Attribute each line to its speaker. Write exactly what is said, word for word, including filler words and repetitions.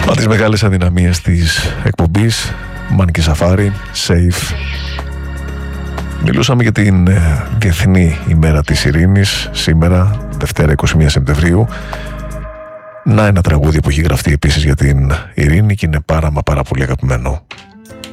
Speaker 1: Από τις μεγάλες αδυναμίες της εκπομπής, Monkey Safari, Safe. Μιλούσαμε για την Διεθνή ημέρα της ειρήνης, σήμερα, Δευτέρα είκοσι μία Σεπτεμβρίου. Να ένα τραγούδι που έχει γραφτεί επίσης για την ειρήνη και είναι πάρα μα πάρα πολύ αγαπημένο.